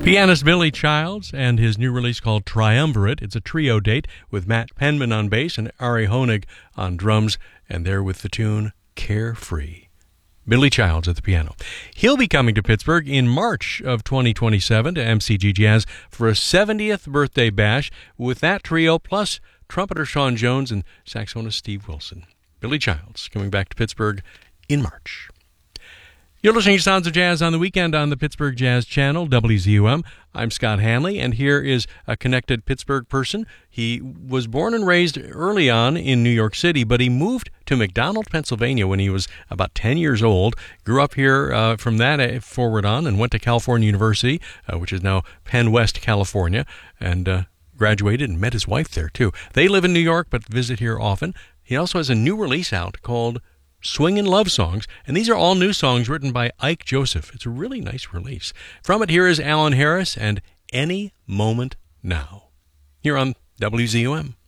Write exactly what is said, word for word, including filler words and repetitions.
Pianist Billy Childs and his new release called Triumvirate. It's a trio date with Matt Penman on bass and Ari Honig on drums, and they're with the tune Carefree. Billy Childs at the piano. He'll be coming to Pittsburgh in March of twenty twenty-seven to M C G Jazz for a seventieth birthday bash with that trio, plus trumpeter Sean Jones and saxophonist Steve Wilson. Billy Childs coming back to Pittsburgh in March. You're listening to Sounds of Jazz on the Weekend on the Pittsburgh Jazz Channel, W Z U M. I'm Scott Hanley, and here is a connected Pittsburgh person. He was born and raised early on in New York City, but he moved to McDonald, Pennsylvania when he was about ten years old. Grew up here uh, from that forward on and went to California University, uh, which is now Penn West, California, and uh, graduated and met his wife there, too. They live in New York, but visit here often. He also has a new release out called Swingin' Love Songs, and these are all new songs written by Ike Joseph. It's a really nice release. From it, here is Alan Harris and Any Moment Now, here on W Z U M.